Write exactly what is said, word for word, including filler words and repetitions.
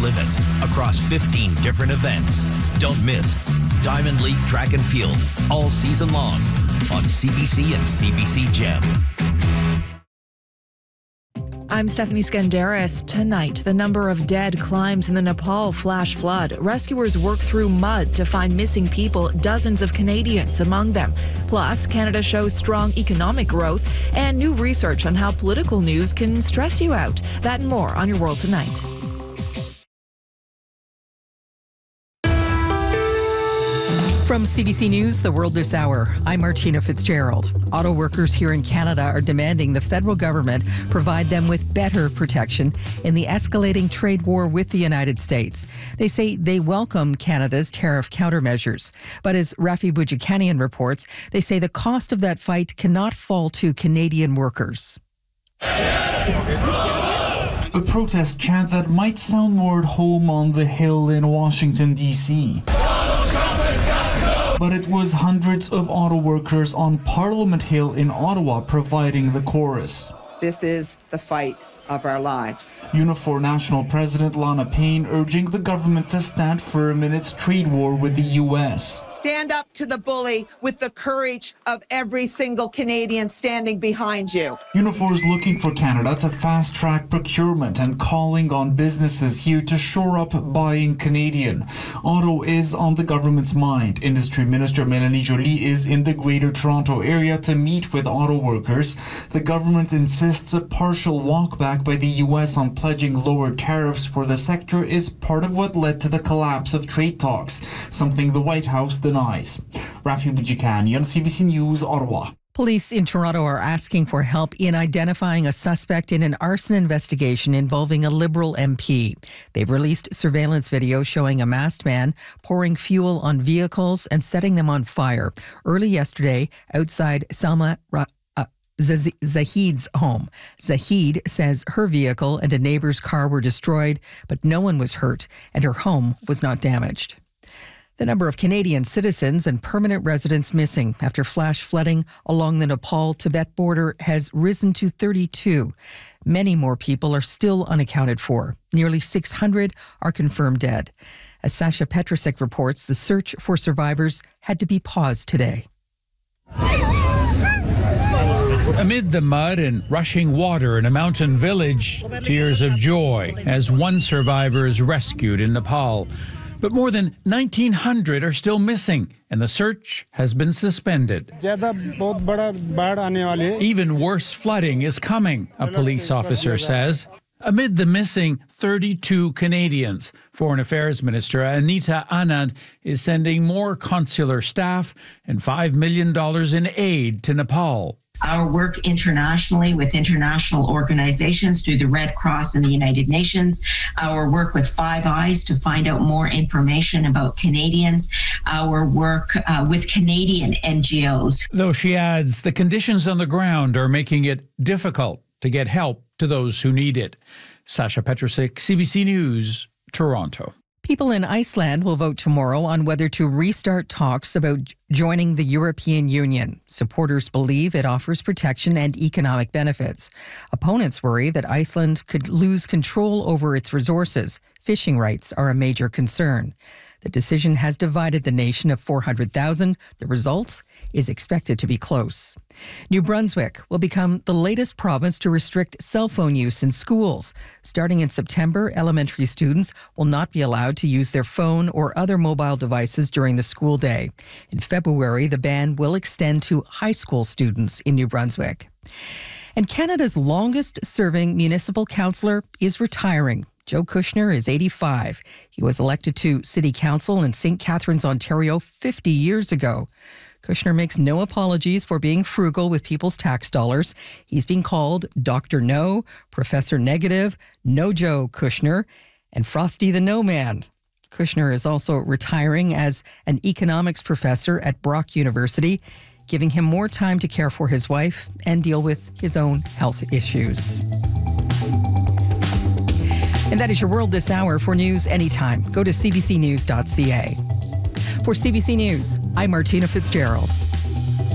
limits across fifteen different events. Don't miss Diamond League Track and Field all season long on C B C and C B C Gem. I'm Stephanie Skandaris. Tonight, the number of dead climbs in the Nepal flash flood. Rescuers work through mud to find missing people, dozens of Canadians among them. Plus, Canada shows strong economic growth and new research on how political news can stress you out. That and more on Your World Tonight. From C B C News, The World This Hour, I'm Martina Fitzgerald. Auto workers here in Canada are demanding the federal government provide them with better protection in the escalating trade war with the United States. They say they welcome Canada's tariff countermeasures. But as Rafi Boudjikanian reports, they say the cost of that fight cannot fall to Canadian workers. A protest chant that might sound more at home on the Hill in Washington, D C But it was hundreds of auto workers on Parliament Hill in Ottawa providing the chorus. This is the fight of our lives. Unifor National President Lana Payne urging the government to stand firm in its trade war with the U S. Stand up to the bully with the courage of every single Canadian standing behind you. Unifor is looking for Canada to fast-track procurement and calling on businesses here to shore up buying Canadian. Auto is on the government's mind. Industry Minister Mélanie Joly is in the Greater Toronto area to meet with auto workers. The government insists a partial walkback by the U S on pledging lower tariffs for the sector is part of what led to the collapse of trade talks, something the White House denies. Rafi Boudjikanian, C B C News, Ottawa. Police in Toronto are asking for help in identifying a suspect in an arson investigation involving a Liberal M P. They've released surveillance video showing a masked man pouring fuel on vehicles and setting them on fire early yesterday outside Salma Ra- Zahid's home. Zahid says her vehicle and a neighbor's car were destroyed, but no one was hurt and her home was not damaged. The number of Canadian citizens and permanent residents missing after flash flooding along the Nepal-Tibet border has risen to thirty-two. Many more people are still unaccounted for. Nearly six hundred are confirmed dead. As Sasha Petrusek reports, the search for survivors had to be paused today. Amid the mud and rushing water in a mountain village, tears of joy as one survivor is rescued in Nepal. But more than nineteen hundred are still missing, and the search has been suspended. Even worse flooding is coming, a police officer says. Amid the missing thirty-two Canadians, Foreign Affairs Minister Anita Anand is sending more consular staff and five million dollars in aid to Nepal. Our work internationally with international organizations through the Red Cross and the United Nations, our work with Five Eyes to find out more information about Canadians, our work uh, with Canadian N G Os. Though she adds the conditions on the ground are making it difficult to get help to those who need it. Sasha Petrusek, C B C News, Toronto. People in Iceland will vote tomorrow on whether to restart talks about joining the European Union. Supporters believe it offers protection and economic benefits. Opponents worry that Iceland could lose control over its resources. Fishing rights are a major concern. The decision has divided the nation of four hundred thousand. The result is expected to be close. New Brunswick will become the latest province to restrict cell phone use in schools. Starting in September, elementary students will not be allowed to use their phone or other mobile devices during the school day. In February, the ban will extend to high school students in New Brunswick. And Canada's longest-serving municipal councillor is retiring. Joe Kushner is eighty-five. He was elected to City Council in Saint Catharines, Ontario, fifty years ago. Kushner makes no apologies for being frugal with people's tax dollars. He's being called Doctor No, Professor Negative, No Joe Kushner, and Frosty the No Man. Kushner is also retiring as an economics professor at Brock University, giving him more time to care for his wife and deal with his own health issues. And that is your World This Hour. For news anytime, go to c b c news dot c a. For C B C News, I'm Martina Fitzgerald.